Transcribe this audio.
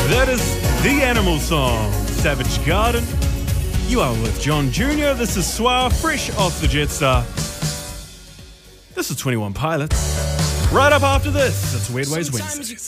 That is The Animal Song, Savage Garden. You are with John Jr. This is Soir, fresh off the Jetstar. This is 21 Pilots. Right up after this, it's Weird Ways Wednesdays.